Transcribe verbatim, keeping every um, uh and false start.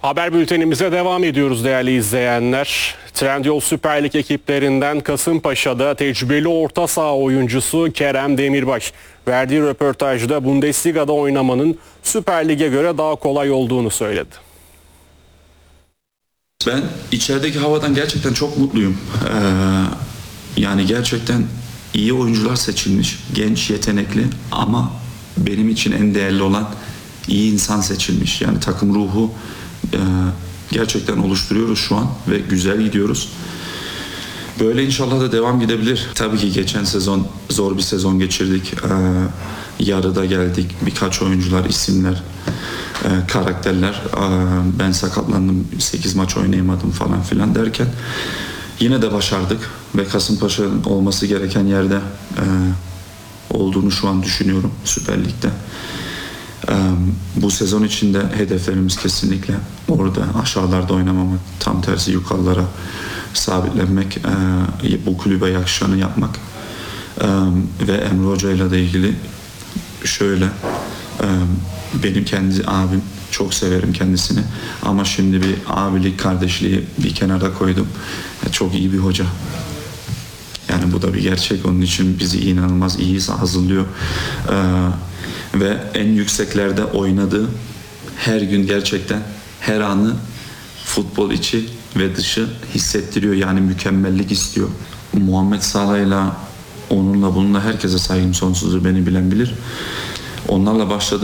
Haber bültenimize devam ediyoruz değerli izleyenler. Trendyol Süper Lig ekiplerinden Kasımpaşa'da tecrübeli orta saha oyuncusu Kerem Demirbaş verdiği röportajda Bundesliga'da oynamanın Süper Lig'e göre daha kolay olduğunu söyledi. Ben içerideki havadan gerçekten çok mutluyum. Ee, yani gerçekten iyi oyuncular seçilmiş, genç, yetenekli ama benim için en değerli olan iyi insan seçilmiş. Yani takım ruhu e, gerçekten oluşturuyoruz şu an ve güzel gidiyoruz. Böyle inşallah da devam gidebilir. Tabii ki geçen sezon zor bir sezon geçirdik. Ee, yarıda geldik. Birkaç oyuncular, isimler, e, karakterler. Ee, ben sakatlandım, sekiz maç oynayamadım falan filan derken yine de başardık ve Kasımpaşa'nın olması gereken yerde e, olduğunu şu an düşünüyorum Süper Lig'de. Ee, bu sezon içinde hedeflerimiz kesinlikle orada, aşağılarda oynamamak, tam tersi yukarılara sabitlenmek, e, bu kulübe yakışanı yapmak. E, ve Emre Hoca ile de ilgili şöyle, e, benim kendi abim, çok severim kendisini ama şimdi bir abilik, kardeşliği bir kenara koydum. E, çok iyi bir hoca. Yani bu da bir gerçek. Onun için bizi inanılmaz iyi hazırlıyor. E, ve en yükseklerde oynadığı her gün gerçekten her anı futbol içi ve dışı hissettiriyor. Yani mükemmellik istiyor. Muhammed Salah'yla, onunla bununla herkese saygım sonsuzdur, beni bilen bilir. Onlarla başladı.